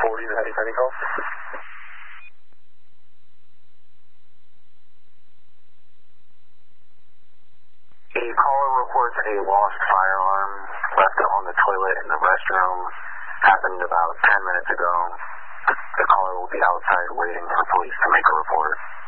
40, the heading pending call. A caller reports a lost firearm left on the toilet in the restroom. Happened about 10 minutes ago. The caller will be outside waiting for police to make a report.